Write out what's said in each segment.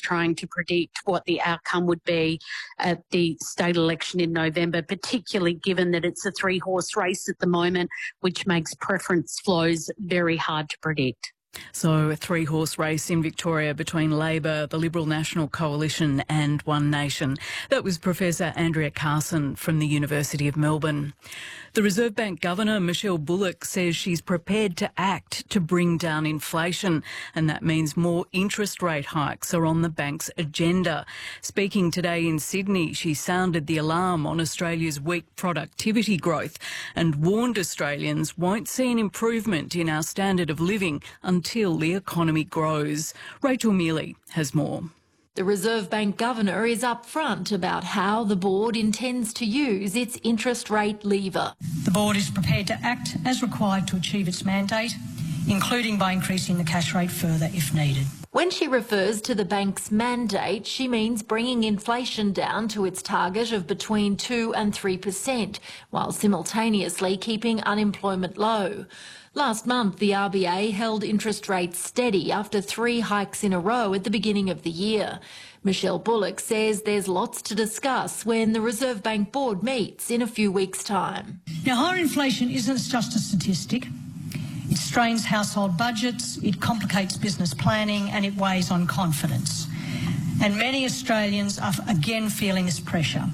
trying to predict what the outcome would be at the state election in November, particularly given that it's a three-horse race at the moment, which makes preference flows very hard to predict. So a three-horse race in Victoria between Labor, the Liberal National Coalition and One Nation. That was Professor Andrea Carson from the University of Melbourne. The Reserve Bank Governor, Michelle Bullock, says she's prepared to act to bring down inflation, and that means more interest rate hikes are on the bank's agenda. Speaking today in Sydney, she sounded the alarm on Australia's weak productivity growth and warned Australians won't see an improvement in our standard of living until the economy grows. Rachel Mealy has more. The Reserve Bank Governor is upfront about how the board intends to use its interest rate lever. The board is prepared to act as required to achieve its mandate, including by increasing the cash rate further if needed. When she refers to the bank's mandate, she means bringing inflation down to its target of between 2 and 3%, while simultaneously keeping unemployment low. Last month, the RBA held interest rates steady after 3 hikes in a row at the beginning of the year. Michelle Bullock says there's lots to discuss when the Reserve Bank Board meets in a few weeks' time. Now, higher inflation isn't just a statistic. It strains household budgets, it complicates business planning and it weighs on confidence. And many Australians are again feeling this pressure.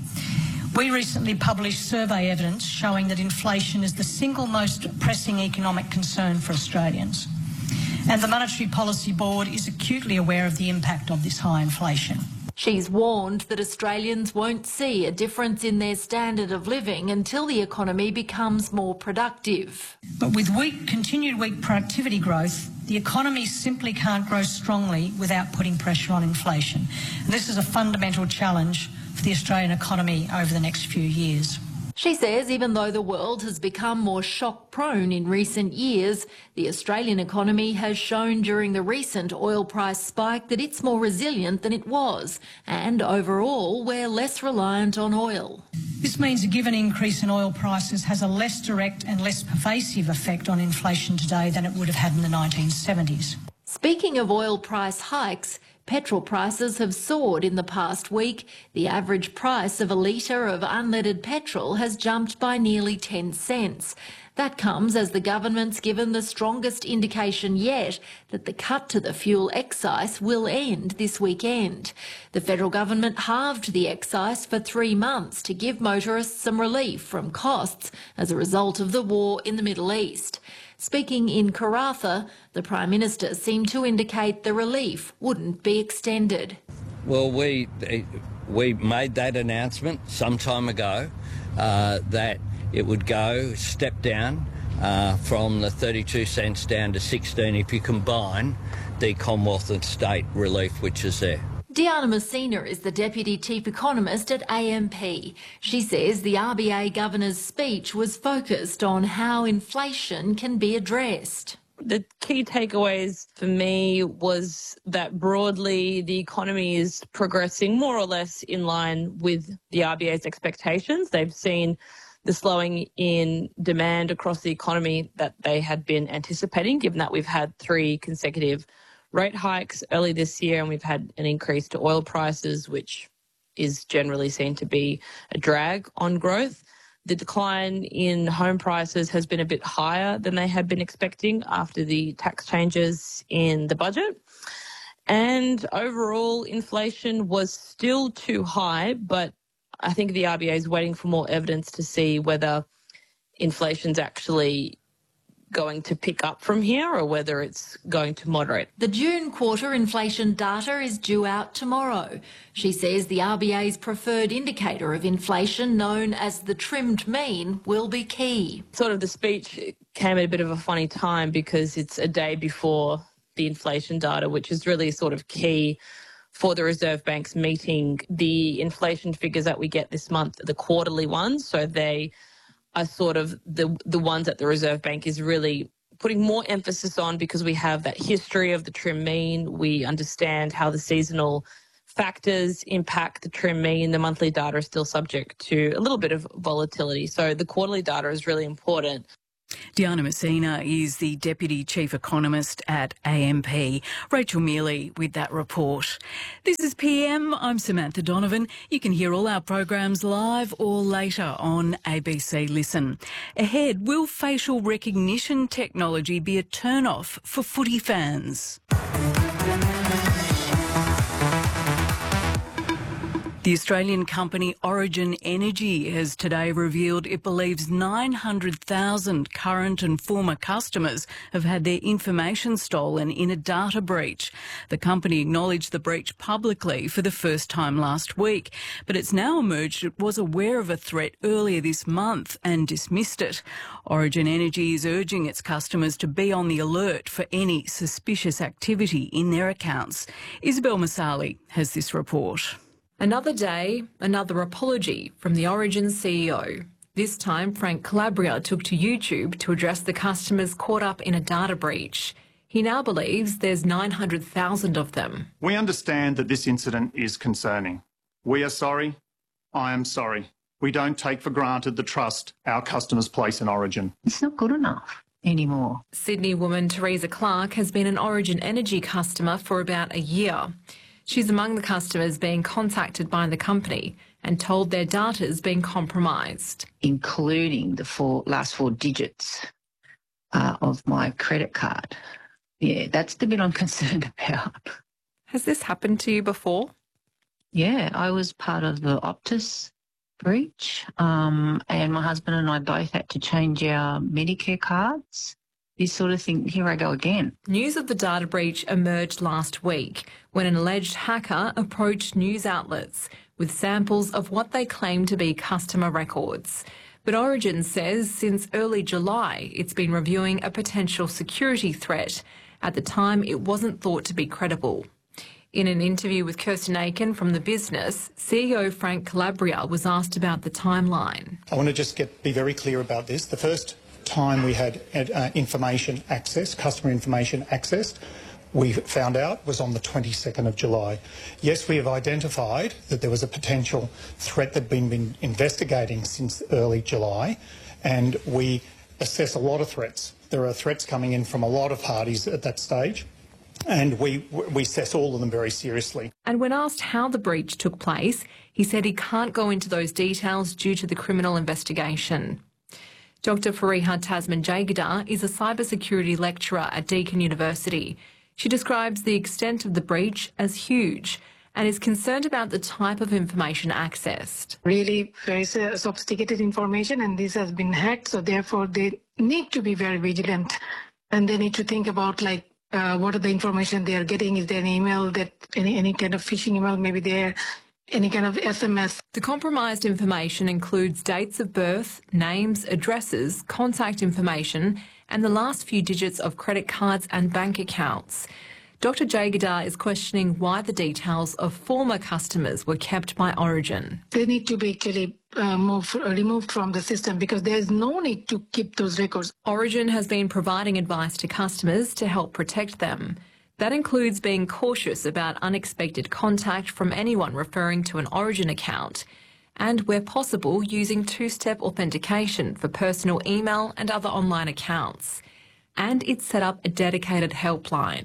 We recently published survey evidence showing that inflation is the single most pressing economic concern for Australians. And the Monetary Policy Board is acutely aware of the impact of this high inflation. She's warned that Australians won't see a difference in their standard of living until the economy becomes more productive. But with continued weak productivity growth, the economy simply can't grow strongly without putting pressure on inflation. And this is a fundamental challenge for the Australian economy over the next few years. She says even though the world has become more shock-prone in recent years, the Australian economy has shown during the recent oil price spike that it's more resilient than it was, and overall we're less reliant on oil. This means a given increase in oil prices has a less direct and less pervasive effect on inflation today than it would have had in the 1970s. Speaking of oil price hikes, petrol prices have soared in the past week. The average price of a litre of unleaded petrol has jumped by nearly 10 cents. That comes as the government's given the strongest indication yet that the cut to the fuel excise will end this weekend. The federal government halved the excise for 3 months to give motorists some relief from costs as a result of the war in the Middle East. Speaking in Karratha, the Prime Minister seemed to indicate the relief wouldn't be extended. Well, we made that announcement some time ago that it would step down from the 32 cents down to 16 if you combine the Commonwealth and state relief which is there. Diana Messina is the Deputy Chief Economist at AMP. She says the RBA Governor's speech was focused on how inflation can be addressed. The key takeaways for me was that broadly the economy is progressing more or less in line with the RBA's expectations. They've seen the slowing in demand across the economy that they had been anticipating, given that we've had 3 consecutive rate hikes early this year and we've had an increase to oil prices, which is generally seen to be a drag on growth. The decline in home prices has been a bit higher than they had been expecting after the tax changes in the budget. And overall, inflation was still too high, but I think the RBA is waiting for more evidence to see whether inflation's actually going to pick up from here or whether it's going to moderate. The June quarter inflation data is due out tomorrow. She says the RBA's preferred indicator of inflation, known as the trimmed mean, will be key. Sort of the speech came at a bit of a funny time because it's a day before the inflation data, which is really sort of key for the Reserve Bank's meeting. The inflation figures that we get this month are the quarterly ones, so they are sort of the ones that the Reserve Bank is really putting more emphasis on because we have that history of the trim mean. We understand how the seasonal factors impact the trim mean. The monthly data is still subject to a little bit of volatility. So the quarterly data is really important. Diana Messina is the Deputy Chief Economist at AMP. Rachel Mealy with that report. This is PM. I'm Samantha Donovan. You can hear all our programs live or later on ABC Listen. Ahead, will facial recognition technology be a turn-off for footy fans? The Australian company Origin Energy has today revealed it believes 900,000 current and former customers have had their information stolen in a data breach. The company acknowledged the breach publicly for the first time last week, but it's now emerged it was aware of a threat earlier this month and dismissed it. Origin Energy is urging its customers to be on the alert for any suspicious activity in their accounts. Isabel Masali has this report. Another day, another apology from the Origin CEO. This time, Frank Calabria took to YouTube to address the customers caught up in a data breach. He now believes there's 900,000 of them. We understand that this incident is concerning. We are sorry. I am sorry. We don't take for granted the trust our customers place in Origin. It's not good enough anymore. Sydney woman Teresa Clark has been an Origin Energy customer for about a year. She's among the customers being contacted by the company and told their data's been compromised. Including the last four digits of my credit card. Yeah, that's the bit I'm concerned about. Has this happened to you before? Yeah, I was part of the Optus breach, and my husband and I both had to change our Medicare cards. This sort of thing, here I go again. News of the data breach emerged last week when an alleged hacker approached news outlets with samples of what they claim to be customer records. But Origin says since early July, it's been reviewing a potential security threat. At the time, it wasn't thought to be credible. In an interview with Kirsten Aiken from The Business, CEO Frank Calabria was asked about the timeline. I want to just be very clear about this. The first time we had information access, customer information accessed, we found out was on the 22nd of July. Yes, we have identified that there was a potential threat that had been investigating since early July, and we assess a lot of threats. There are threats coming in from a lot of parties at that stage, and we assess all of them very seriously. And when asked how the breach took place, he said he can't go into those details due to the criminal investigation. Dr Fariha Tasman-Jagadar is a cybersecurity lecturer at Deakin University. She describes the extent of the breach as huge and is concerned about the type of information accessed. Really very sophisticated information, and this has been hacked, so therefore they need to be very vigilant, and they need to think about what are the information they are getting. Is there an email that any kind of phishing email, maybe there, any kind of SMS. The compromised information includes dates of birth, names, addresses, contact information, and the last few digits of credit cards and bank accounts. Dr Jagadar is questioning why the details of former customers were kept by Origin. They need to be actually removed from the system because there is no need to keep those records. Origin has been providing advice to customers to help protect them. That includes being cautious about unexpected contact from anyone referring to an Origin account and, where possible, using two-step authentication for personal email and other online accounts. And it's set up a dedicated helpline.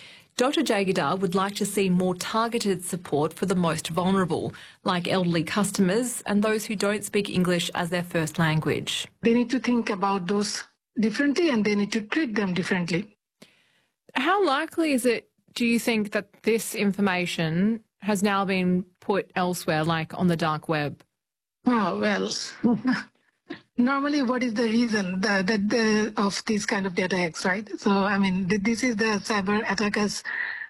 Dr Jagadar would like to see more targeted support for the most vulnerable, like elderly customers and those who don't speak English as their first language. They need to think about those differently and they need to treat them differently. How likely is it, do you think, that this information has now been put elsewhere, like on the dark web? Oh, well, normally what is the reason of this kind of data hacks, right? So, I mean, this is the cyber attackers'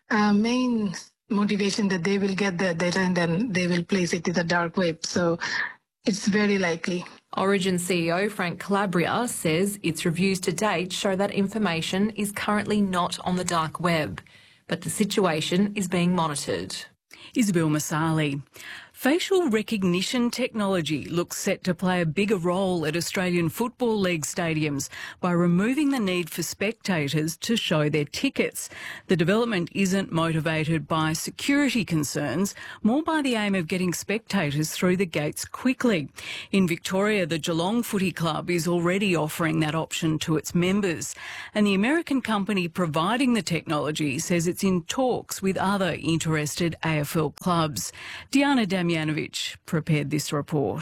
main motivation, that they will get the data and then they will place it in the dark web. So it's very likely. Origin CEO Frank Calabria says its reviews to date show that information is currently not on the dark web, but the situation is being monitored. Isabel Masali. Facial recognition technology looks set to play a bigger role at Australian Football League stadiums by removing the need for spectators to show their tickets. The development isn't motivated by security concerns, more by the aim of getting spectators through the gates quickly. In Victoria, the Geelong Footy Club is already offering that option to its members, and the American company providing the technology says it's in talks with other interested AFL clubs. Diana Damjanovic prepared this report.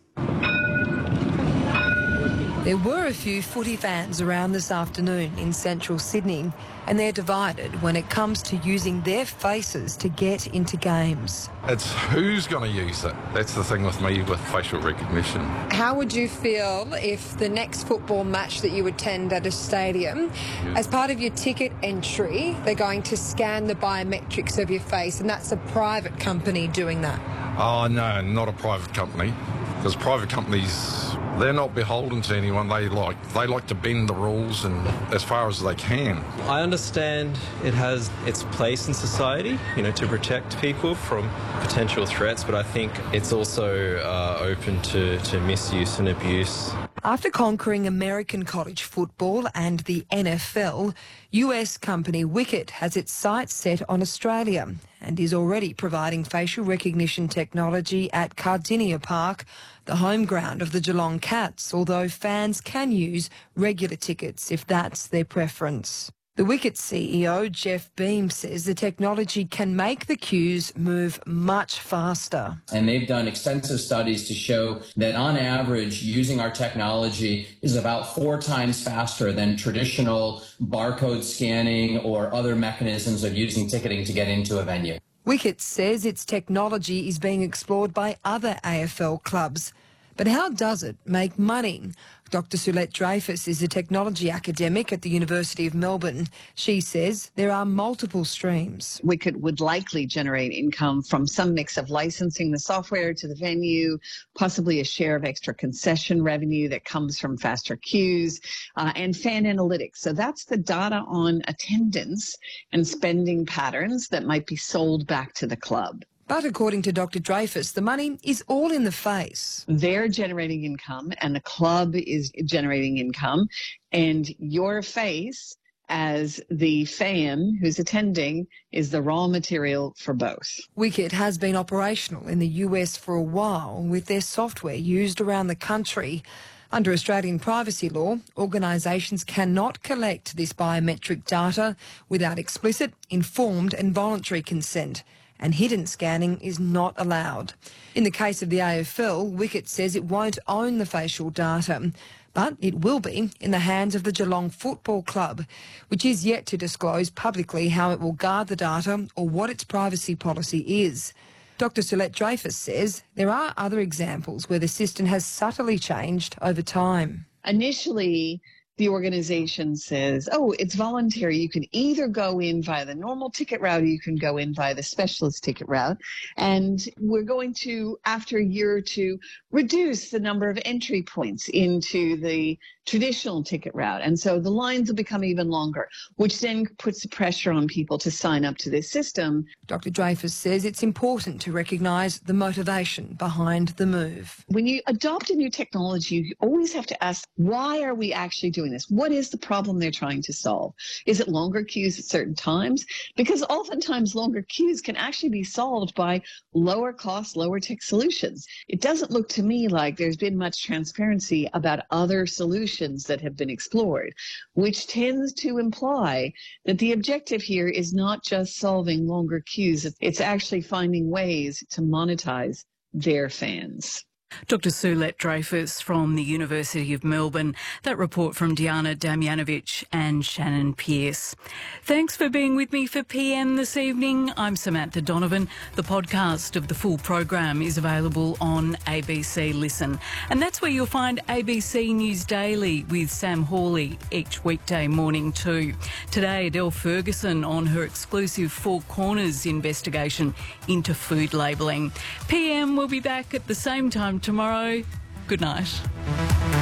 There were a few footy fans around this afternoon in central Sydney, and they're divided when it comes to using their faces to get into games. It's who's going to use it. That's the thing with me with facial recognition. How would you feel if the next football match that you attend at a stadium, as part of your ticket entry, they're going to scan the biometrics of your face, and that's a private company doing that? Oh, no, not a private company. Because private companies, they're not beholden to anyone. They like to bend the rules and as far as they can. I understand it has its place in society, to protect people from potential threats, but I think it's also open to misuse and abuse. After conquering American college football and the NFL, US company Wicket has its sights set on Australia and is already providing facial recognition technology at Cardinia Park, the home ground of the Geelong Cats, although fans can use regular tickets if that's their preference. The Wicket CEO, Jeff Beam, says the technology can make the queues move much faster. And they've done extensive studies to show that on average, using our technology is about 4 times faster than traditional barcode scanning or other mechanisms of using ticketing to get into a venue. Wicket says its technology is being explored by other AFL clubs. But how does it make money? Dr Sulette Dreyfus is a technology academic at the University of Melbourne. She says there are multiple streams. Wicket would likely generate income from some mix of licensing the software to the venue, possibly a share of extra concession revenue that comes from faster queues, and fan analytics. So that's the data on attendance and spending patterns that might be sold back to the club. But according to Dr Dreyfus, the money is all in the face. They're generating income and the club is generating income, and your face as the fan who's attending is the raw material for both. Wicket has been operational in the US for a while with their software used around the country. Under Australian privacy law, organisations cannot collect this biometric data without explicit, informed and voluntary consent, and hidden scanning is not allowed. In the case of the AFL, Wicket says it won't own the facial data, but it will be in the hands of the Geelong Football Club, which is yet to disclose publicly how it will guard the data or what its privacy policy is. Dr Sulette Dreyfus says there are other examples where the system has subtly changed over time. Initially, the organisation says, it's voluntary. You can either go in via the normal ticket route or you can go in via the specialist ticket route. And we're going to, after a year or two, reduce the number of entry points into the traditional ticket route. And so the lines will become even longer, which then puts the pressure on people to sign up to this system. Dr Dreyfus says it's important to recognise the motivation behind the move. When you adopt a new technology, you always have to ask, why are we actually doing this? What is the problem they're trying to solve? Is it longer queues at certain times? Because oftentimes longer queues can actually be solved by lower cost, lower tech solutions. It doesn't look to me like there's been much transparency about other solutions that have been explored, which tends to imply that the objective here is not just solving longer queues, it's actually finding ways to monetize their fans. Dr Sulette Dreyfus from the University of Melbourne. That report from Diana Damjanovic and Shannon Pearce. Thanks for being with me for PM this evening. I'm Samantha Donovan. The podcast of the full program is available on ABC Listen. And that's where you'll find ABC News Daily with Sam Hawley each weekday morning too. Today, Adele Ferguson on her exclusive Four Corners investigation into food labelling. PM will be back at the same time tomorrow. Good night.